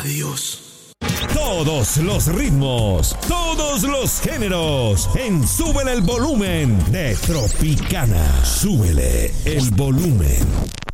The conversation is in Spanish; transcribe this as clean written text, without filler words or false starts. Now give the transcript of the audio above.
Adiós. Todos los ritmos, todos los géneros, en Súbele el Volumen de Tropicana. Súbele el volumen.